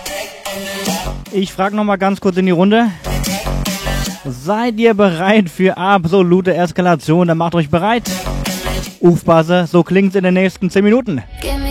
Ich frage nochmal ganz kurz in die Runde. Seid ihr bereit für absolute Eskalation? Dann macht euch bereit. Aufpasse, so klingt's in den nächsten 10 Minuten.